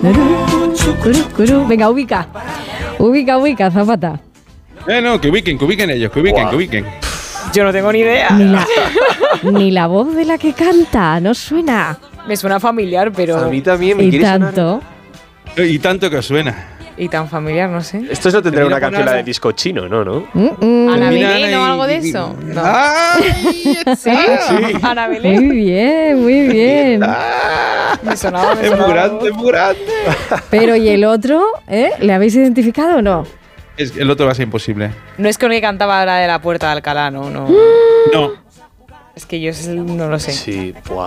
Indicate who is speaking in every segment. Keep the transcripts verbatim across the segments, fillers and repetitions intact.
Speaker 1: Curu, curu. Venga, ubica. Ubica, ubica, Zapata.
Speaker 2: Eh, no, que ubiquen, que ubiquen ellos, que ubiquen, wow. que ubiquen.
Speaker 3: Yo no tengo ni idea.
Speaker 1: Ni la, ni la voz de la que canta, no suena.
Speaker 3: Me suena familiar, pero...
Speaker 4: A mí también me
Speaker 1: y
Speaker 4: quiere
Speaker 1: tanto.
Speaker 4: sonar.
Speaker 2: Y tanto que suena.
Speaker 3: Y tan familiar, no sé.
Speaker 4: Esto no tendrá una canción
Speaker 2: nada.
Speaker 4: de disco chino, ¿no? ¿no?
Speaker 1: Mm-mm.
Speaker 3: Ana
Speaker 2: Mira,
Speaker 3: Belén o
Speaker 2: y-
Speaker 3: algo de
Speaker 2: y-
Speaker 3: eso. No.
Speaker 2: ¡Ay!
Speaker 3: ¿Sí? Ana Belén.
Speaker 1: Muy bien, muy bien.
Speaker 3: Me sonaba, me
Speaker 2: Es muy
Speaker 3: sonaba.
Speaker 2: grande, es muy grande.
Speaker 1: Pero ¿y el otro? ¿Eh? ¿Le habéis identificado o no?
Speaker 2: Es, el otro va a ser imposible.
Speaker 3: No es con el que cantaba la de la Puerta de Alcalá, no. no.
Speaker 2: No.
Speaker 3: Es que yo no lo sé.
Speaker 4: Sí, buah.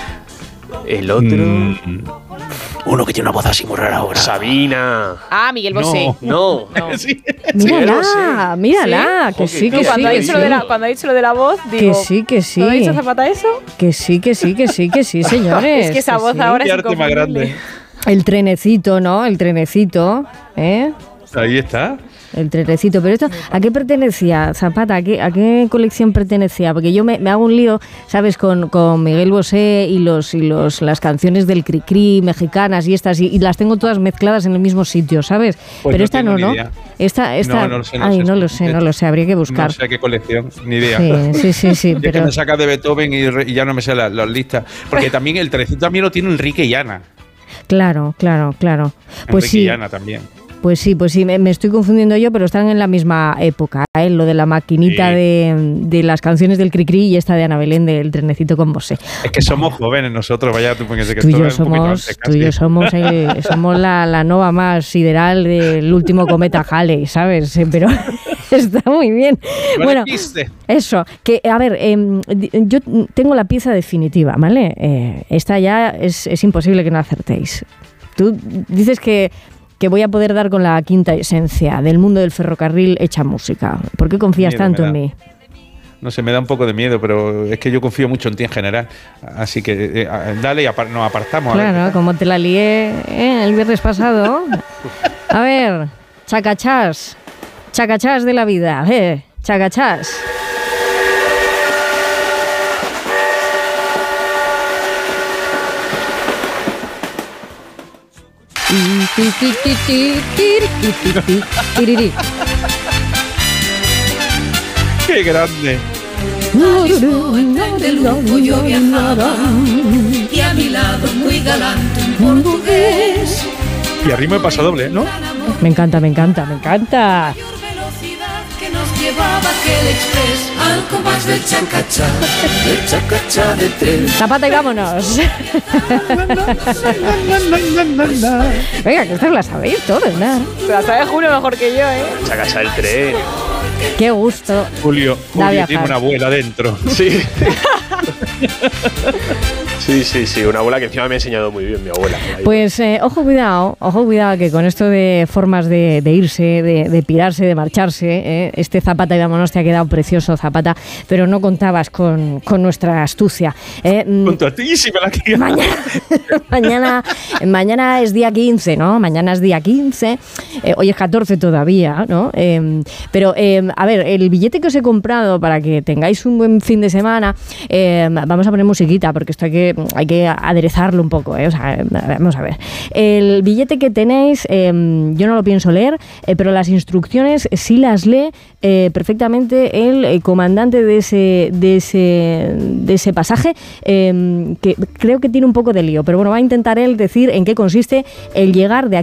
Speaker 4: El otro...
Speaker 2: Mm.
Speaker 4: Uno que tiene una voz así muy rara ahora. Sabina.
Speaker 3: Ah, Miguel Bosé.
Speaker 4: No.
Speaker 3: No.
Speaker 2: Sí.
Speaker 1: Mírala, mírala, que sí, que
Speaker 4: Joder,
Speaker 1: sí,
Speaker 3: Cuando ha,
Speaker 1: que
Speaker 3: dicho
Speaker 1: sí.
Speaker 3: lo de la, cuando ha dicho lo de la voz, digo...
Speaker 1: Que sí, que sí.
Speaker 3: ¿No ha dicho Zapata eso?
Speaker 1: Que sí, que sí, que sí, que sí, señores.
Speaker 3: Es que esa
Speaker 1: que
Speaker 3: voz
Speaker 1: sí.
Speaker 3: ahora
Speaker 2: Qué
Speaker 3: es
Speaker 2: arte más
Speaker 3: inconfundible.
Speaker 2: grande.
Speaker 1: El trenecito, ¿no? El trenecito, ¿eh?
Speaker 2: Ahí está.
Speaker 1: El trenecito. Pero esto, ¿a qué pertenecía, Zapata? ¿A qué, a qué colección pertenecía? Porque yo me, me hago un lío, ¿sabes? Con, con Miguel Bosé y los y los las canciones del Cricri mexicanas y estas, y, y las tengo todas mezcladas en el mismo sitio, ¿sabes?
Speaker 2: Pues
Speaker 1: Pero
Speaker 2: no
Speaker 1: esta
Speaker 2: tengo
Speaker 1: no,
Speaker 2: ni
Speaker 1: ¿no?
Speaker 2: idea.
Speaker 1: Esta, esta,
Speaker 2: No, no lo sé, no
Speaker 1: ay,
Speaker 2: sé.
Speaker 1: no lo sé, no lo sé, habría que buscar.
Speaker 2: No sé qué colección, ni idea.
Speaker 1: Sí, sí, sí, sí,
Speaker 2: Y es que
Speaker 1: pero
Speaker 2: me saca de Beethoven y, re- y ya no me sé las las listas. Porque también el trenecito también lo tiene Enrique y Ana.
Speaker 1: claro, claro, claro. Pues
Speaker 2: Enrique
Speaker 1: sí.
Speaker 2: y Ana también.
Speaker 1: Pues sí, pues sí, me, me estoy confundiendo yo, pero están en la misma época, ¿eh? Lo de la maquinita
Speaker 2: Sí.
Speaker 1: de, de las canciones del Cricri y esta de Ana Belén del trenecito con Bosé.
Speaker 2: Es que somos jóvenes nosotros, vaya tú, porque que
Speaker 1: Tú y
Speaker 2: esto
Speaker 1: yo
Speaker 2: es un poquito
Speaker 1: somos,
Speaker 2: antes
Speaker 1: tú y yo
Speaker 2: casi.
Speaker 1: somos, el- somos la, la nova más sideral del último cometa Halley, ¿sabes? Eh, Pero está muy bien.
Speaker 2: Vale,
Speaker 1: Bueno,
Speaker 2: piste.
Speaker 1: eso, que a ver, em, di- yo tengo la pieza definitiva, ¿vale? Eh, esta ya es, es imposible que no acertéis. Tú dices que, que voy a poder dar con la quinta esencia del mundo del ferrocarril hecha música. ¿Por qué confías
Speaker 2: Miedo
Speaker 1: tanto
Speaker 2: me
Speaker 1: en
Speaker 2: da.
Speaker 1: mí?
Speaker 2: No sé, me da un poco de miedo, pero es que yo confío mucho en ti en general. Así que eh, dale y apar- nos apartamos. a ver qué
Speaker 1: Claro,
Speaker 2: tal.
Speaker 1: como te la lié ¿eh? el viernes pasado. A ver, chacachás, chacachás de la vida, eh, chacachás.
Speaker 2: ¡Qué grande!
Speaker 5: Del grupo yo viajaba y a mi lado muy galante un portugués.
Speaker 2: Y a ritmo de paso doble, ¿no?
Speaker 1: Me encanta, me encanta, me encanta.
Speaker 5: Mayor velocidad que nos llevaba aquel express al compás del chacachá, del chacachá de tren.
Speaker 1: Zapata y vámonos. Venga, que estas las sabéis todas, ¿no?
Speaker 3: Se la sabe Julio mejor que yo, ¿eh?
Speaker 4: Chacacha el tren.
Speaker 1: Qué gusto.
Speaker 2: Julio,
Speaker 1: Da
Speaker 2: Julio
Speaker 1: viajar.
Speaker 2: tiene una abuela dentro.
Speaker 4: Sí. Sí, sí, sí. Una abuela que encima me ha enseñado muy bien, mi abuela.
Speaker 1: Pues eh, ojo, cuidado, ojo, cuidado, que con esto de formas de, de irse, de, de pirarse, de marcharse, eh, este Zapata y vámonos te ha quedado precioso, Zapata, pero no contabas con, con nuestra astucia. Eh, mm,
Speaker 2: Contentísima la que
Speaker 1: Mañana, mañana, mañana es día quince, ¿no? Mañana es día quince, eh, hoy es catorce todavía, ¿no? Eh, pero, eh, a ver, el billete que os he comprado para que tengáis un buen fin de semana, eh, vamos a poner musiquita porque esto hay que, hay que aderezarlo un poco, ¿eh? O sea, vamos a ver. El billete que tenéis, eh, yo no lo pienso leer, eh, pero las instrucciones sí las lee eh, perfectamente el eh, comandante de ese, de ese, de ese pasaje, eh, que creo que tiene un poco de lío, pero bueno, va a intentar él decir en qué consiste el llegar de aquí